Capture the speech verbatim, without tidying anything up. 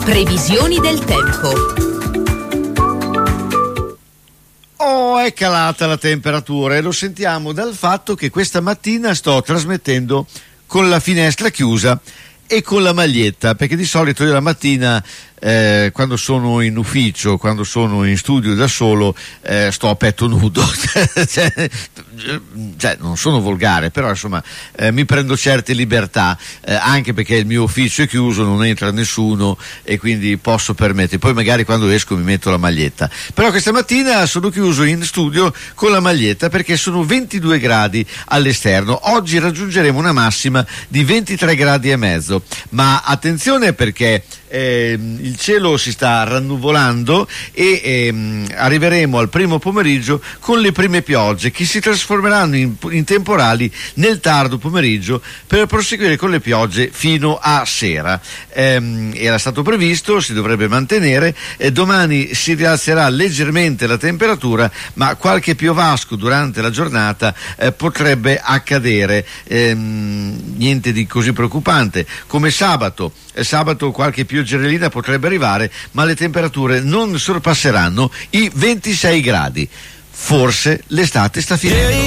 Previsioni del tempo. Oh, è calata la temperatura e lo sentiamo dal fatto che questa mattina sto trasmettendo con la finestra chiusa e con la maglietta, perché di solito io la mattina eh, quando sono in ufficio, quando sono in studio da solo, eh, sto a petto nudo. cioè, cioè, non sono volgare, però insomma eh, mi prendo certe libertà, eh, anche perché il mio ufficio è chiuso, non entra nessuno e quindi posso permettere. Poi magari quando esco mi metto la maglietta, però questa mattina sono chiuso in studio con la maglietta perché sono ventidue gradi all'esterno. Oggi raggiungeremo una massima di ventitré gradi e mezzo, ma attenzione perché eh, il cielo si sta rannuvolando e ehm, arriveremo al primo pomeriggio con le prime piogge che si trasformeranno in, in temporali nel tardo pomeriggio per proseguire con le piogge fino a sera. Ehm, era stato previsto, si dovrebbe mantenere, eh, domani si rialzerà leggermente la temperatura, ma qualche piovasco durante la giornata eh, potrebbe accadere, ehm, niente di così preoccupante. Come sabato, eh, sabato qualche pioggerellina potrebbe arrivare, ma le temperature non sorpasseranno i ventisei gradi. Forse l'estate sta finendo.